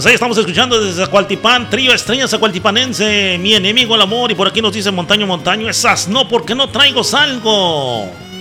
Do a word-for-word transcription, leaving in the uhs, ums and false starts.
Pues ahí estamos escuchando desde Zacualtipán, trío Estrella Zacualtipanense, mi enemigo el amor. Y por aquí nos dice Montaño Montaño, esas no, porque no traigo salgo.